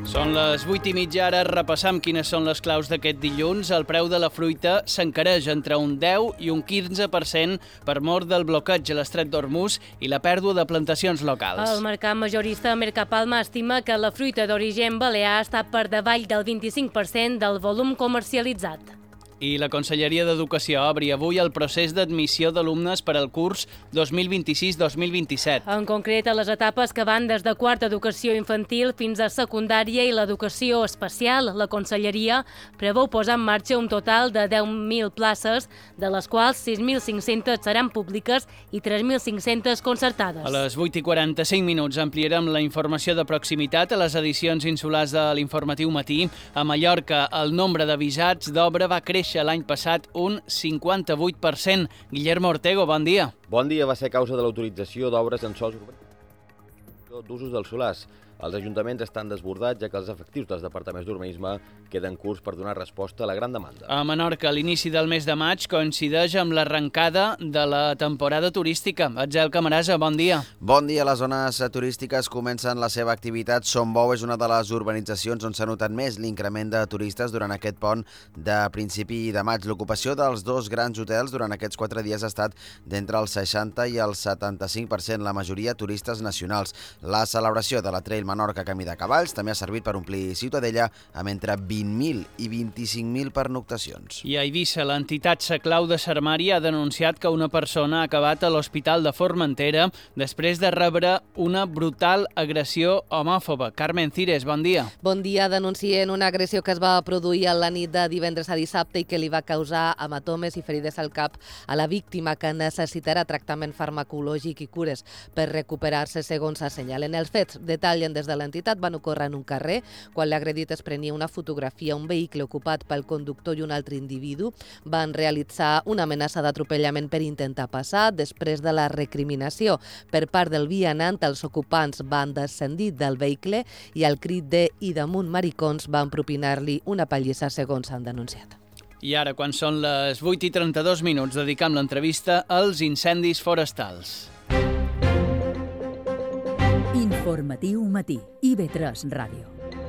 Són les 8:30, ara repassam quines són les claus d'aquest dilluns. El preu de la fruita s'encareix entre un 10 i un 15% per mor del bloqueig a l'estret d'Hormuz i la pèrdua de plantacions locals. El mercat majorista Mercapalma estima que la fruita d'origen balear està per davall del 25% del volum comercialitzat. I la Conselleria d'Educació obri avui el procés d'admissió d'alumnes per al curs 2026-2027. En concret, a les etapes que van des de quarta educació infantil fins a secundària i l'educació especial, la Conselleria preveu posar en marxa un total de 10.000 places, de les quals 6.500 seran públiques i 3.500 concertades. A les 8:45 ampliarem la informació de proximitat a les edicions insulars de l'Informatiu Matí. A Mallorca, el nombre de visats d'obra va créixer l'any passat un 58%. Guillermo Ortego, bon dia. Bon dia. Va ser a causa de l'autorització d'obres en sols d'usos dels solars. Els ajuntaments estan desbordats, ja que els efectius dels departaments d'urbanisme queden curts per donar resposta a la gran demanda. A Menorca, l'inici del mes de maig coincideix amb l'arrencada de la temporada turística. Atzel Camarasa, bon dia. Bon dia. Les zones turístiques comencen la seva activitat. Son Bou és una de les urbanitzacions on s'ha notat més l'increment de turistes durant aquest pont de principi de maig. L'ocupació dels dos grans hotels durant aquests 4 dies ha estat d'entre el 60 i el 75%, la majoria turistes nacionals. La celebració de la Trail Menorca Camí de Cavalls també ha servit per omplir Ciutadella amb entre 20.000 i 25.000 pernoctacions. I a Eivissa, l'entitat Saclau de Sarmària ha denunciat que una persona ha acabat a l'Hospital de Formentera després de rebre una brutal agressió homòfoba. Carmen Cires, bon dia. Bon dia. Denuncien una agressió que es va produir a la nit de divendres a dissabte i que li va causar hematomes i ferides al cap a la víctima, que necessitarà tractament farmacològic i cures per recuperar-se, segons assenyalen els fets. Detallen des de l'entitat van ocórrer en un carrer quan l'agredit es prenia una fotografia a un vehicle ocupat pel conductor i un altre individu. Van realitzar una amenaça d'atropellament per intentar passar. Després de la recriminació per part del vianant, els ocupants van descendir del vehicle i al crit de "i damunt maricons" van propinar-li una pallissa, segons han denunciat. I ara, quan són les 8:32, dedicam l'entrevista als incendis forestals. Informatiu Matí, IB3 Ràdio.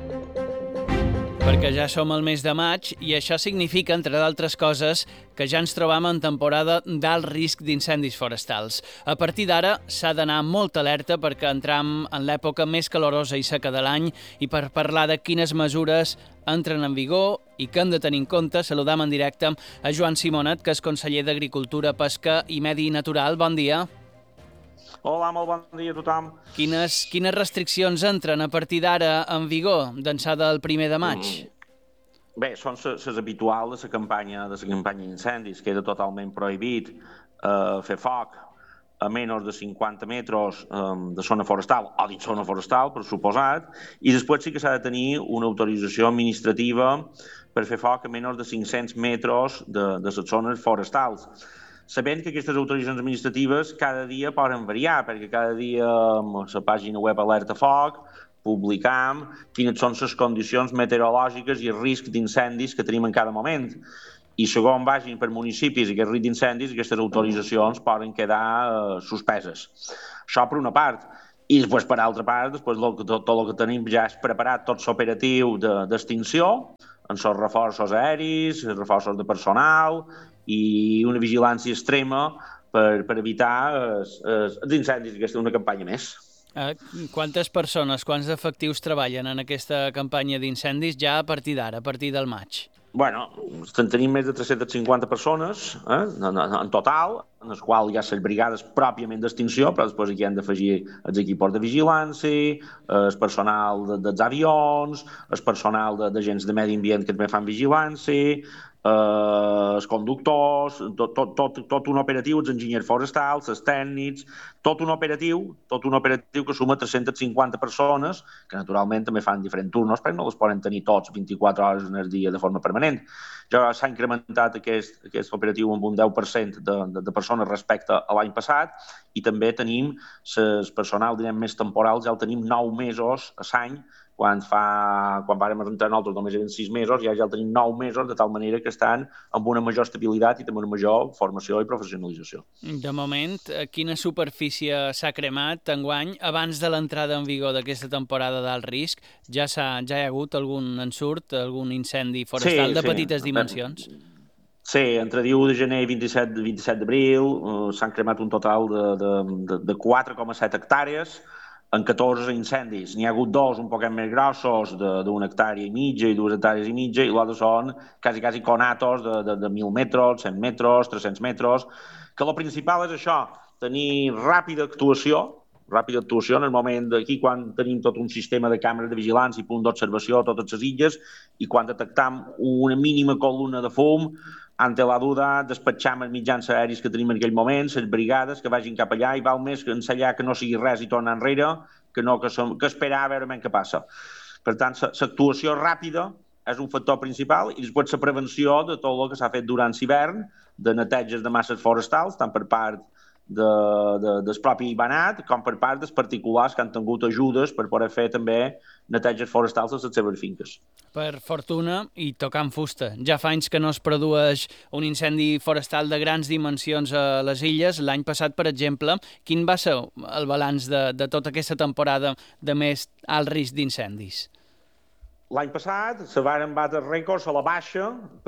Perquè ja som al mes de maig i això significa, entre d'altres coses, que ja ens trobam en temporada d'alt risc d'incendis forestals. A partir d'ara s'ha d'anar amb molta alerta perquè entram en l'època més calorosa i seca de l'any, i per parlar de quines mesures entren en vigor i que hem de tenir en compte, saludam en directe a Joan Simonet, que és conseller d'Agricultura, Pesca i Medi Natural. Bon dia. Hola, molt bon dia a tothom. Quines restriccions entren a partir d'ara en vigor, d'ençà del 1 de maig? Bé, són les habituals de la campanya d'incendis. Queda totalment prohibit fer foc a menys de 50 metres de zona forestal o dins zona forestal, per suposat, i després sí que s'ha de tenir una autorització administrativa per fer foc a menys de 500 metres de les zones forestals. Sabent que aquestes autoritzacions administratives cada dia poden variar, perquè cada dia a la pàgina web Alerta Foc publicam quines són les condicions meteorològiques i el risc d'incendis que tenim en cada moment. I segons vagin per municipis i aquest risc d'incendis, aquestes autoritzacions poden quedar suspeses. Això per una part. I després, per altra part, després tot el que tenim ja és preparat, tot l'operatiu d'extinció, amb els reforços aeris, els reforços de personal i una vigilància extrema per evitar els incendis. Aquesta és una campanya més. Quantes persones, quants efectius treballen en aquesta campanya d'incendis ja a partir d'ara, a partir del maig? Bueno, tenim més de 350 persones en total, en les quals hi ha les brigades pròpiament d'extinció, però després aquí han d'afegir els equips de vigilància, el personal dels avions, el personal d'agents de medi ambient que també fan vigilància, els conductors, tot un operatiu, els enginyers forestals, els tècnics, tot un operatiu que suma 350 persones, que naturalment també fan diferents turnos, perquè no les poden tenir tots 24 hores en el dia de forma permanent. ja s'ha incrementat aquest operatiu amb un 10% de persones respecte a l'any passat, i també tenim el personal, més temporal, ja el tenim 9 mesos a l'any, quan vàrem entrar nosaltres només eren 6 mesos, ja el tenim 9 mesos, de tal manera que estan amb una major estabilitat i també una major formació i professionalització. De moment, quina superfície s'ha cremat enguany? Abans de l'entrada en vigor d'aquesta temporada d'alt risc, ja hi ha hagut algun ensurt, algun incendi forestal de petites dimensions? Sí, entre 1 de gener i 27 d'abril s'han cremat un total de 4,7 hectàrees, en 14 incendis. N'hi ha hagut 2 un poquet més grossos, d'1 hectàrea i mitja i 2 hectàrees i mitja, i l'altre són quasi conatos de 1.000 metres, 100 metres, 300 metres, que el principal és això, tenir ràpida actuació en el moment d'aquí, quan tenim tot un sistema de càmeres de vigilància i punt d'observació a totes les illes, i quan detectam una mínima columna de fum, ante la duda, despatxam els mitjans aèris que tenim en aquell moment, les brigades que vagin cap allà, i val més que ençà que no sigui res i tornar enrere, que esperar a veure què passa. Per tant, l'actuació ràpida és un factor principal, i després la prevenció de tot el que s'ha fet durant l'hivern, de neteges de masses forestals, tant per part del propi IBANAT com per part dels particulars que han tingut ajudes per poder fer també neteges forestals a les seves finques. Per fortuna, i tocant fusta, ja fa anys que no es produeix un incendi forestal de grans dimensions a les illes. L'any passat, per exemple, quin va ser el balanç de tota aquesta temporada de més alt risc d'incendis? L'any passat se varen batre rècords a la baixa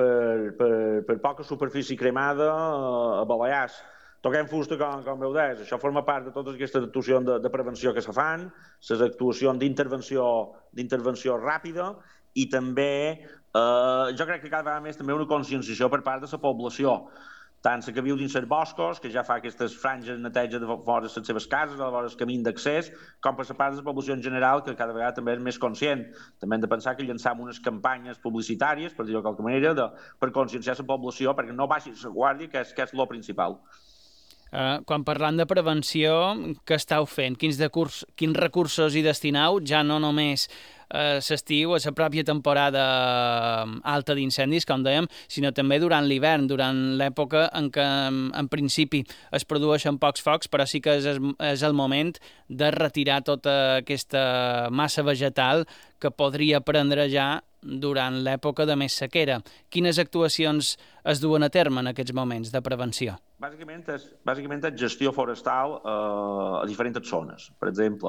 per poca superfície cremada a Balears. Toquem fusta, com veu deies, això forma part de totes aquestes actuacions de prevenció que se fan, les actuacions d'intervenció ràpida, i també jo crec que cada vegada més també una conscienciació per part de la població, tant la que viu dins els boscos, que ja fa aquestes franges neteja de fora les seves cases, a vora el camí d'accés, com per la part de la població en general, que cada vegada també és més conscient. També hem de pensar que llançam unes campanyes publicitàries, per dir-ho de qualque manera, per conscienciar la població, perquè no baixi la guàrdia, que és el principal. Quan parlant de prevenció, què esteu fent? Quins recursos hi destineu? Ja no només l'estiu, a la pròpia temporada alta d'incendis, com dèiem, sinó també durant l'hivern, durant l'època en què, en principi, es produeixen pocs focs, però sí que és el moment de retirar tota aquesta massa vegetal que podria prendre ja durant l'època de més sequera. Quines actuacions es duen a terme en aquests moments de prevenció? Bàsicament és gestió forestal a diferents zones. Per exemple,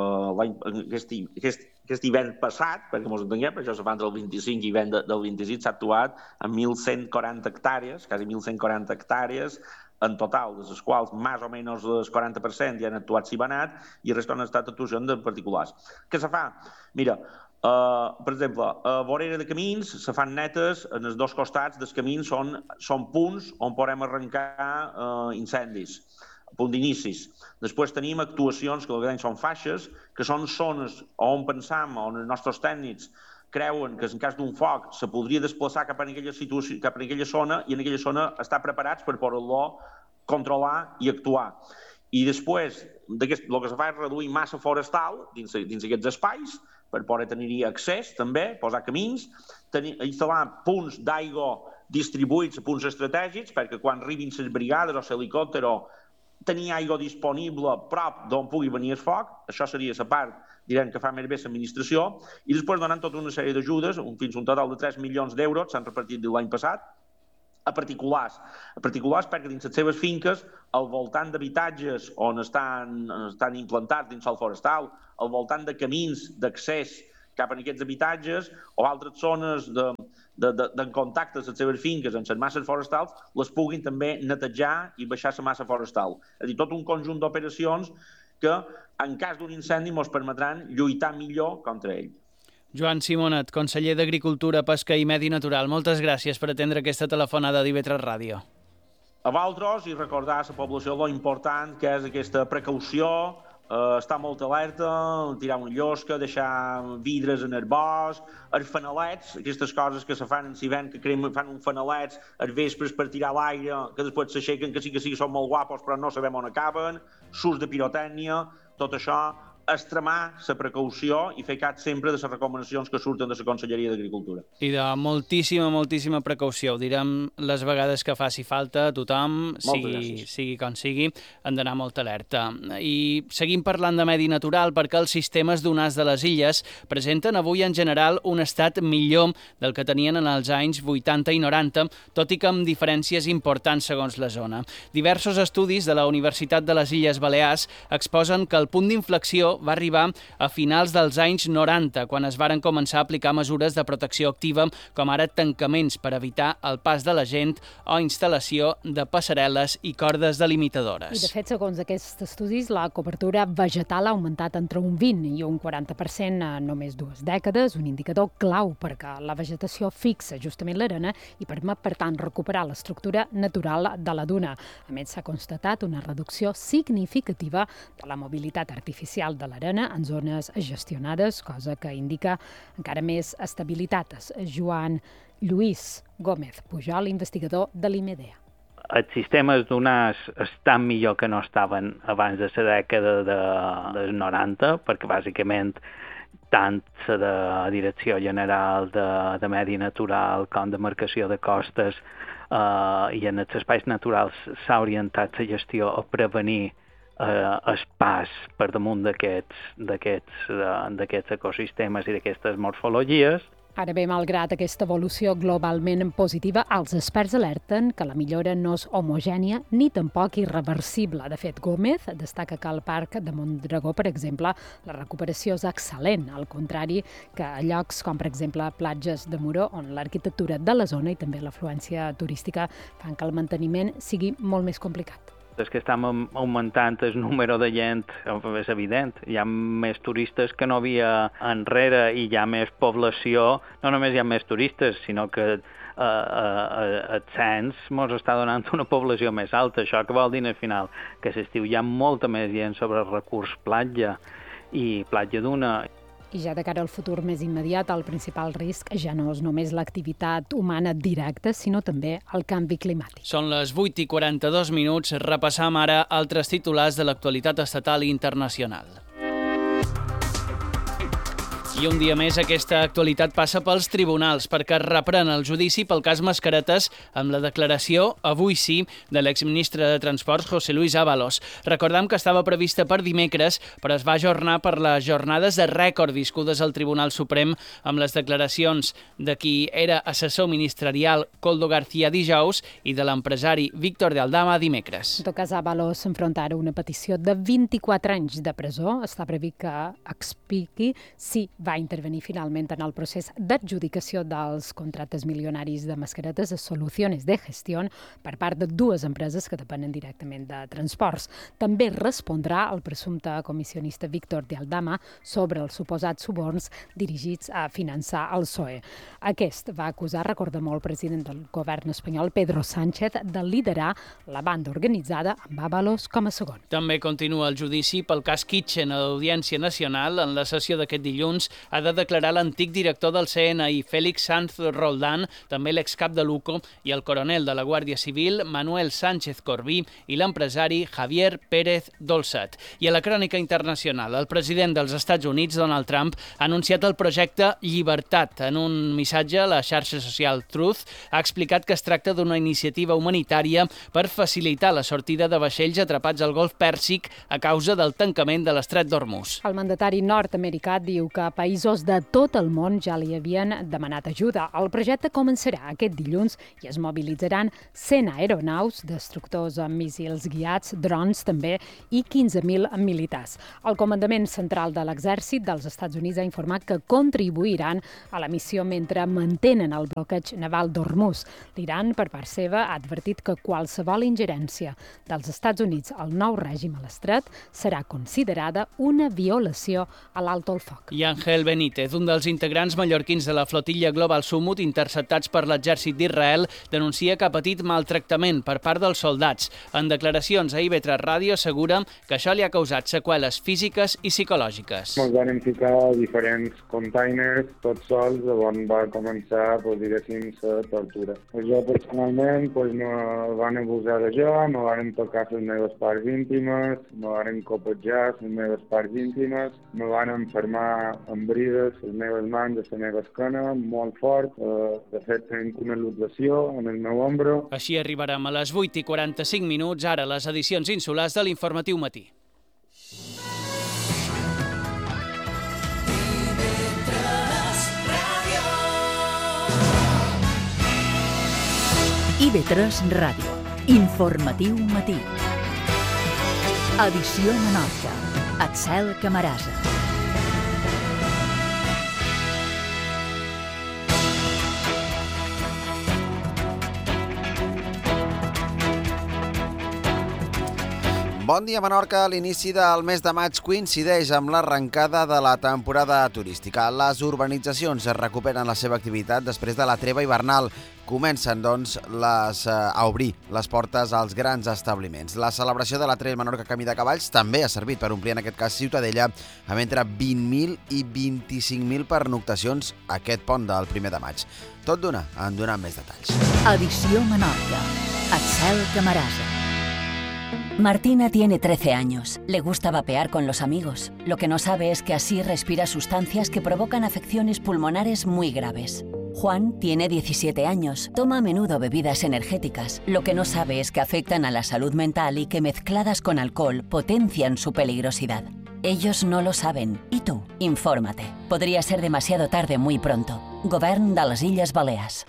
aquest hivern passat, perquè ens entenguem, per això se fa entre el 25 i hivern del 26, s'ha actuat en 1.140 hectàrees, quasi 1.140 hectàrees, en total, de les quals més o menys el 40% ja han actuat IBANAT i el rest han estat actuacions de particulars. Què se fa? Mira, per exemple, a vorera de camins se fan netes, en els dos costats dels camins són punts on podem arrencar incendis, punt d'inicis. Després tenim actuacions que són faixes, que són zones on pensam, on els nostres tècnics creuen que en cas d'un foc se podria desplaçar cap a aquella zona, i en aquella zona estar preparats per poder-lo controlar i actuar. I després, el que se fa és reduir massa forestal dins aquests espais, per poder tenir-hi accés, també, posar camins, instal·lar punts d'aigua distribuïts a punts estratègics, perquè quan arribin les brigades o l'helicòpter, tenir aigua disponible prop d'on pugui venir el foc. Això seria la part, direm, que fa més bé l'administració, i després donant tota una sèrie d'ajudes, fins a un total de 3 milions d'euros s'han repartit l'any passat, a particulars perquè dins les seves finques, al voltant d'habitatges on estan implantats dins el forestal, al voltant de camins d'accés cap a aquests habitatges o altres zones de contacte a les seves finques amb les masses forestals, les puguin també netejar i baixar la massa forestal. És a dir, tot un conjunt d'operacions que, en cas d'un incendi, ens permetran lluitar millor contra ell. Joan Simonet, conseller d'Agricultura, Pesca i Medi Natural, moltes gràcies per atendre aquesta telefonada d'IV3 Ràdio. A vosaltres, i recordar a la població lo important que és aquesta precaució, estar molt alerta, tirar una llosca, deixar vidres en el bosc, els fanalets, aquestes coses que se fan en l'hivern, que fan uns fanalets els vespres per tirar l'aire, que després s'aixequen, que sí són molt guapos però no sabem on acaben, s'ús de pirotècnia, tot això extremar la precaució i fer cas sempre de les recomanacions que surten de la Conselleria d'Agricultura. I de moltíssima precaució. Ho direm les vegades que faci falta a tothom, sigui com sigui, han d'anar molt alerta. I seguim parlant de medi natural perquè els sistemes dunars de les illes presenten avui en general un estat millor del que tenien en els anys 80 i 90, tot i que amb diferències importants segons la zona. Diversos estudis de la Universitat de les Illes Balears exposen que el punt d'inflexió va arribar a finals dels anys 90, quan es varen començar a aplicar mesures de protecció activa, com ara tancaments per evitar el pas de la gent o instal·lació de passarel·les i cordes delimitadores. I, de fet, segons aquests estudis, la cobertura vegetal ha augmentat entre un 20 i un 40% en només 2 dècades, un indicador clau perquè la vegetació fixa justament l'arena i permet, per tant, recuperar l'estructura natural de la duna. A més, s'ha constatat una reducció significativa de la mobilitat artificial de l'arena en zones gestionades, cosa que indica encara més estabilitat. Joan Lluís Gómez Pujol, investigador de l'IMEDEA. Els sistemes dunars estan millor que no estaven abans de la dècada dels 90, perquè bàsicament tant la Direcció General de Medi Natural com de Marcació de Costes i en els espais naturals s'ha orientat la gestió a prevenir el pas per damunt d'aquests ecosistemes i d'aquestes morfologies. Ara bé, malgrat aquesta evolució globalment positiva, els experts alerten que la millora no és homogènia ni tampoc irreversible. De fet, Gómez destaca que al Parc de Mondragó, per exemple, la recuperació és excel·lent, al contrari que a llocs com, per exemple, platges de Moró, on l'arquitectura de la zona i també l'afluència turística fan que el manteniment sigui molt més complicat. És que estem augmentant el número de gent, és evident. Hi ha més turistes que no havia enrere i hi ha més població. No només hi ha més turistes, sinó que el cens ens està donant una població més alta. Això que vol dir al final? Que a l'estiu hi ha molta més gent sobre el recurs platja i platja duna. I ja de cara al futur més immediat, el principal risc ja no és només l'activitat humana directa, sinó també el canvi climàtic. Són les 8:42, repassam ara altres titulars de l'actualitat estatal i internacional. I un dia més aquesta actualitat passa pels tribunals perquè reprèn el judici pel cas Mascaretes amb la declaració, avui sí, de l'exministre de Transports, José Luis Ábalos. Recordem que estava prevista per dimecres, però es va ajornar per les jornades de rècord viscudes al Tribunal Suprem amb les declaracions de qui era assessor ministerial Koldo García dijous i de l'empresari Víctor de Aldama dimecres. En tot cas, Ábalos s'enfronta ara a una petició de 24 anys de presó. Està previst que expliqui si va intervenir finalment en el procés d'adjudicació dels contractes milionaris de mascaretes a Soluciones de Gestión per part de 2 empreses que depenen directament de transports. També respondrà el presumpte comissionista Víctor de Aldama sobre els suposats suborns dirigits a finançar el PSOE. Aquest va acusar, recordem-ho, el president del govern espanyol, Pedro Sánchez, de liderar la banda organitzada amb Ábalos com a segon. També continua el judici pel cas Kitchen a l'Audiència Nacional. En la sessió d'aquest dilluns ha de declarar l'antic director del CNI, Félix Sanz Roldán, també l'excap de l'UCO, i el coronel de la Guàrdia Civil, Manuel Sánchez Corbí, i l'empresari Javier Pérez Dolcet. I a la crònica internacional, el president dels Estats Units, Donald Trump, ha anunciat el projecte Llibertat. En un missatge a la xarxa social Truth, ha explicat que es tracta d'una iniciativa humanitària per facilitar la sortida de vaixells atrapats al Golf Pèrsic a causa del tancament de l'estret d'Hormuz. El mandatari nord-americà diu que països de tot el món ja li havien demanat ajuda. El projecte començarà aquest dilluns i es mobilitzaran 100 aeronaus, destructors amb míssils guiats, drons també i 15.000 militars. El Comandament Central de l'Exèrcit dels Estats Units ha informat que contribuiran a la missió mentre mantenen el bloqueig naval d'Hormuz. L'Iran, per part seva, ha advertit que qualsevol ingerència dels Estats Units al nou règim a l'estret serà considerada una violació a l'alto el foc. I Ángel Rafael Benítez, un dels integrants mallorquins de la flotilla Global Sumut interceptats per l'exèrcit d'Israel, denuncia que ha patit maltractament per part dels soldats. En declaracions a IB3 Ràdio assegura que això li ha causat seqüeles físiques i psicològiques. Ens van ficar diferents containers, tots sols, on va començar, diguéssim, la tortura. Jo personalment me van abusar de jo, me van tocar les meves parts íntimes, me van copejar les meves parts íntimes, me van enfermar amb brides les meves mans, la meva esquena, molt fort. De fet, tenc una luxació en el meu ombro. Així arribarem a les 8:45, ara les edicions insulars de l'Informatiu Matí. IB3 Ràdio. Informatiu Matí. Edició Menorca. Axel Camarasa. Bon dia, Menorca. L'inici del mes de maig coincideix amb l'arrencada de la temporada turística. Les urbanitzacions es recuperen la seva activitat després de la treva hivernal. Comencen, doncs, a obrir les portes als grans establiments. La celebració de la Trail Menorca Camí de Cavalls també ha servit per omplir, en aquest cas, Ciutadella, amb entre 20.000 i 25.000 pernoctacions aquest pont del 1 de maig. Tot d'una, en donant més detalls. Edició Menorca. Axel Camarasa. Martina tiene 13 años. Le gusta vapear con los amigos. Lo que no sabe es que así respira sustancias que provocan afecciones pulmonares muy graves. Juan tiene 17 años. Toma a menudo bebidas energéticas. Lo que no sabe es que afectan a la salud mental y que mezcladas con alcohol potencian su peligrosidad. Ellos no lo saben. ¿Y tú? Infórmate. Podría ser demasiado tarde muy pronto. Govern de les Illes Balears.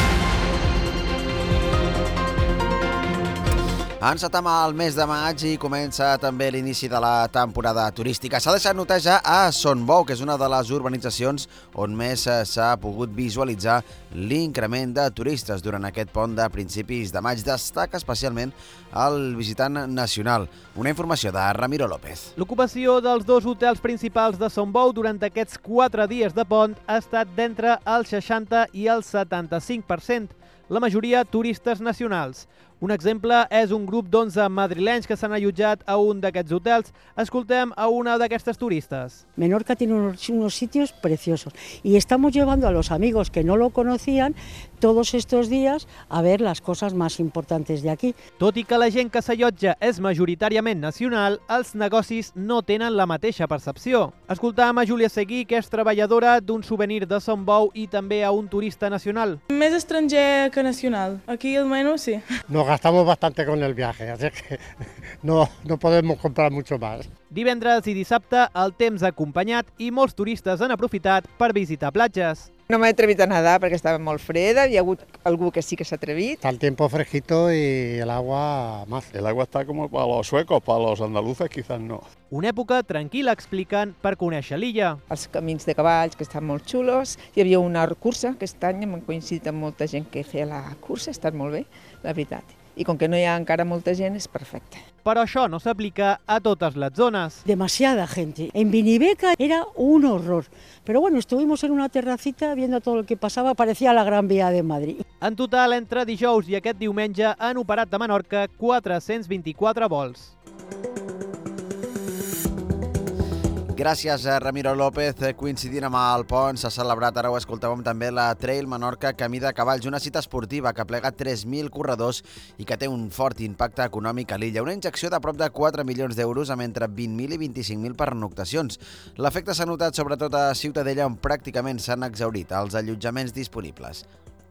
Encetem el mes de maig i comença també l'inici de la temporada turística. S'ha deixat notar ja a Son Bou, que és una de les urbanitzacions on més s'ha pogut visualitzar l'increment de turistes durant aquest pont de principis de maig. Destaca especialment el visitant nacional. Una informació de Ramiro López. L'ocupació dels dos hotels principals de Son Bou durant aquests 4 dies de pont ha estat d'entre el 60 i el 75%, la majoria turistes nacionals. Un exemple és un grup d'11 madrilenys que s'han allotjat a un d'aquests hotels. Escoltem a una d'aquestes turistes. Menorca tiene unos sitios preciosos y estamos llevando a los amigos que no lo conocían todos estos días a ver las cosas más importantes de aquí. Tot i que la gent que s'allotja és majoritàriament nacional, els negocis no tenen la mateixa percepció. Escoltam a Júlia Seguí, que és treballadora d'un souvenir de Son Bou i també a un turista nacional. Més estranger que nacional. Aquí almenys sí. Nos gastamos bastante con el viaje, así que no podemos comprar mucho más. Divendres i dissabte el temps ha acompanyat i molts turistes han aprofitat per visitar platges. No m'he atrevit a nedar perquè estava molt freda, hi ha hagut algú que sí que s'ha atrevit. Está el tiempo fresquito y el agua más. El agua está como para los suecos, para los andaluces quizás no. Una època tranquil·la, expliquen, per conèixer l'illa. Els camins de cavalls, que estan molt xulos. Hi havia una cursa, aquest any hem coincidit amb molta gent que feia la cursa, ha estat molt bé, la veritat. I com que no hi ha encara molta gent, és perfecte. Però això no s'aplica a totes les zones. Demasiada gente. En Viniveca era un horror. Pero bueno, estuvimos en una terracita viendo todo lo que pasaba, parecía la Gran Vía de Madrid. En total, entre dijous i aquest diumenge han operat de Menorca 424 vols. Gràcies a Ramiro López. Coincidint amb el pont, s'ha celebrat, ara ho escoltàvem també, la Trail Menorca Camí de Cavalls, una cita esportiva que plega 3.000 corredors i que té un fort impacte econòmic a l'illa. Una injecció de prop de 4 milions d'euros amb entre 20.000 i 25.000 pernoctacions. L'efecte s'ha notat sobretot a Ciutadella, on pràcticament s'han exhaurit els allotjaments disponibles.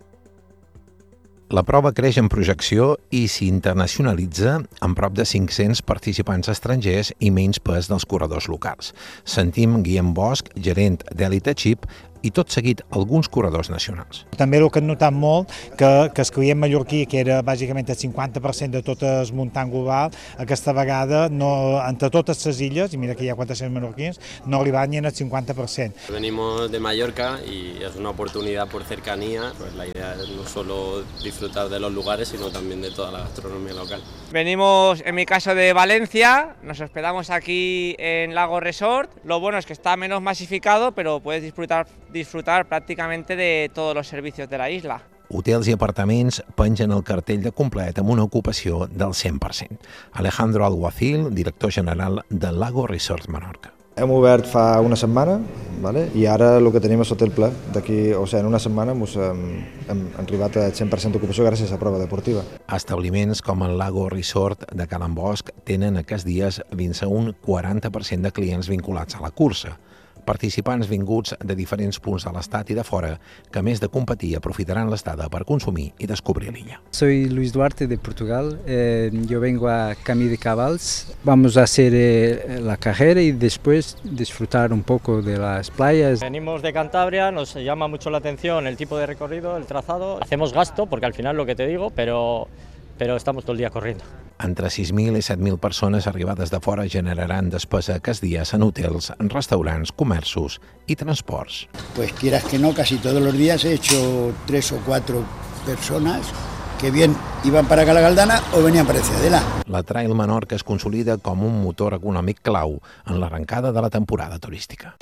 La prova creix en projecció i s'internacionalitza amb prop de 500 participants estrangers i menys pes dels corredors locals. Sentim Guillem Bosch, gerent d'Elite Chip, i tot seguit alguns corredors nacionals. També el que hem notat molt, que el client mallorquí, que era bàsicament el 50% de tot el muntant global, aquesta vegada, entre totes les illes, i mira que hi ha 400 menorquins, no arriben ni al 50%. Venimos de Mallorca y es una oportunidad por cercanía. Pues la idea es no solo disfrutar de los lugares, sino también de toda la gastronomía local. Venimos, en mi caso, de Valencia, nos hospedamos aquí en Lago Resort. Lo bueno es que está menos masificado, pero puedes disfrutar prácticamente de todos los servicios de la isla. Hotels i apartaments pengen el cartell de complet amb una ocupació del 100%. Alejandro Alguacil, director general de Lago Resort Menorca. Hem obert fa una setmana, ¿vale? I ara el que tenim és hotel ple. En una setmana hem arribat a 100% d'ocupació gràcies a la prova deportiva. Establiments com el Lago Resort de Can Bosch tenen aquests dies fins a un 40% de clients vinculats a la cursa. Participants vinguts de diferents punts de l'estat i de fora que, a més de competir, aprofitaran l'estada per consumir i descobrir l'illa. Soy Luis Duarte de Portugal. Yo vengo a Camí de Cabals. Vamos a hacer la carrera y después disfrutar un poco de las playas. Venimos de Cantabria, nos llama mucho la atención el tipo de recorrido, el trazado. Hacemos gasto, porque al final lo que te digo, pero estamos todo el día corriendo. Entre 6.000 i 7.000 persones arribades de fora generaran despesa aquests dies en hotels, en restaurants, comerços i transports. Pues quieras que no, casi todos los días he hecho 3 o 4 personas que bien iban para Cala Galdana o venían para Ciudadela. La Trail Menorca es consolida com un motor econòmic clau en l'arrencada de la temporada turística.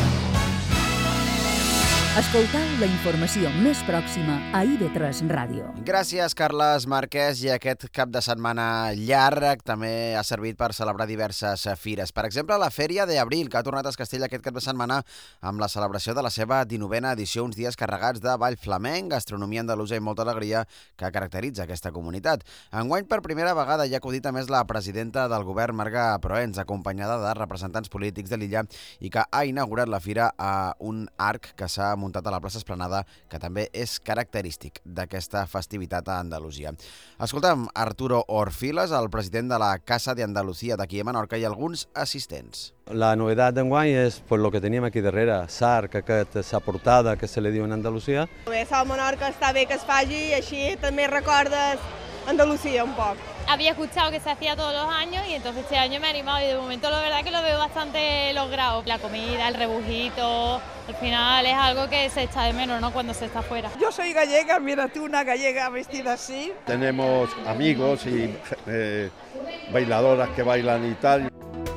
Escoltau la informació més pròxima a IB3 Ràdio. Gràcies, Carles Marquès. I aquest cap de setmana llarg també ha servit per celebrar diverses fires. Per exemple, la Fèria d'Abril, que ha tornat a Castella aquest cap de setmana amb la celebració de la seva 19a edició, uns dies carregats de ball flamenc, gastronomia andalusa i molta alegria que caracteritza aquesta comunitat. Enguany, per primera vegada, hi ha acudit a més la presidenta del govern, Marga Proens, acompanyada de representants polítics de l'illa, i que ha inaugurat la fira a un arc que s'ha muntat a la plaça Esplanada, que també és característic d'aquesta festivitat a Andalusia. Escoltem Arturo Orfiles, el president de la Casa de Andalucía d'aquí a Menorca, i alguns assistents. La novetat d'enguany és lo que teníem aquí darrere, SARC, aquesta portada que se li diu en Andalusia. A Menorca està bé que es faci, així també recordes Andalucía un poc. Había escuchado que se hacía todos los años y entonces este año me he animado y de momento la verdad que lo veo bastante logrado. La comida, el rebujito, al final es algo que se echa de menos, ¿no?, cuando se está fuera. Yo soy gallega, mira tú, una gallega vestida así. Tenemos amigos y bailadoras que bailan y tal.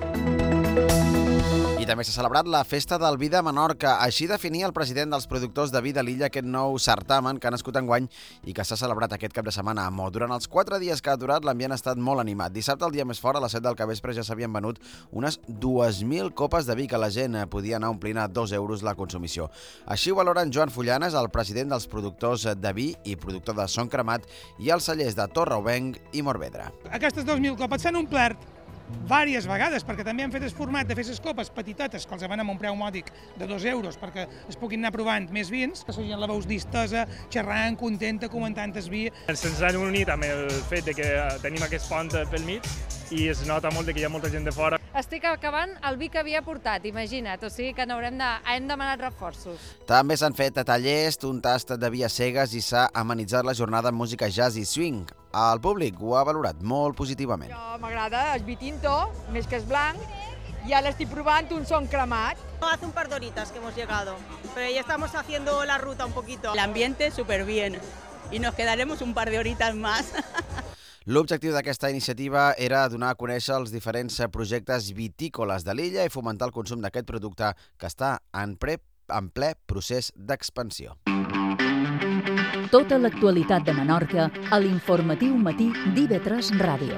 I també s'ha celebrat la Festa del Vi de Menorca. Així definia el president dels productors de vi de l'illa aquest nou certamen que ha nascut enguany i que s'ha celebrat aquest cap de setmana a Mo. Durant els 4 dies que ha durat, l'ambient ha estat molt animat. Dissabte, el dia més fort, a les 7 del capvespre, ja s'havien venut unes 2.000 copes de vi que la gent podia anar omplint a 2 euros la consumició. Així ho valoren Joan Fullanes, el president dels productors de vi i productor de Son Cremat, i els cellers de Torreovenc i Morvedre. Aquestes 2.000 copes s'han omplert diverses vegades, perquè també han fet el format de fer les copes petitetes, que els van amb un preu mòdic de 2 euros, perquè es puguin anar provant més vins. La gent la veus distesa, xerrant, contenta, comentant el vi. Se'ns han unit amb el fet de que tenim aquest pont pel mig i es nota molt que hi ha molta gent de fora. Estic acabant el vi que havia portat, imagina't, o sigui que hem demanat reforços. També s'han fet tallers, un tast de vies cegues i s'ha amenitzat la jornada amb música jazz i swing. El públic ho ha valorat molt positivament. M'agrada el vi tinto, més que el blanc, y ahora estoy probando un Son Cremat. Hace un par de horitas que hemos llegado, pero ya estamos haciendo la ruta un poquito. El ambiente súper bien y nos quedaremos un par de horitas más. L'objectiu d'aquesta iniciativa era donar a conèixer els diferents projectes vitícoles de l'illa i fomentar el consum d'aquest producte que està en ple procés d'expansió. Tota l'actualitat de Menorca a l'informatiu matí d'IB3 Ràdio.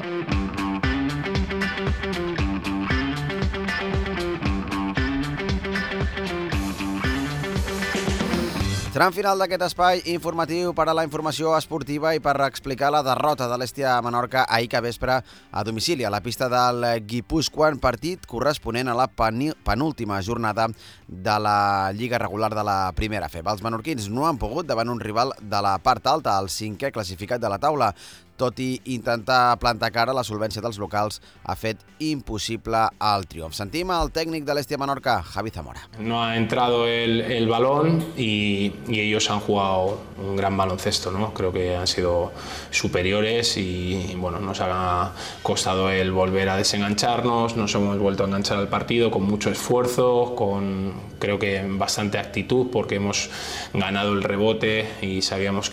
Tram final d'aquest espai informatiu per a la informació esportiva i per explicar la derrota de l'Hèstia Menorca ahir que vespre a domicili a la pista del Guipúscoan, partit corresponent a la penúltima jornada de la Lliga regular de la primera FEB. Els menorquins no han pogut davant un rival de la part alta, el 5è classificat de la taula. Tot i intentar plantar cara, la solvència dels locals ha fet imposible el triomf. Sentim el tècnic de l'Hestia Menorca, Javi Zamora. No ha entrado el balón y ellos han jugado un gran baloncesto, ¿no? Creo que han sido superiores y bueno, nos ha costado el volver a desengancharnos, nos hemos vuelto a enganchar al partido con mucho esfuerzo, con creo que bastante actitud porque hemos ganado el rebote y sabíamos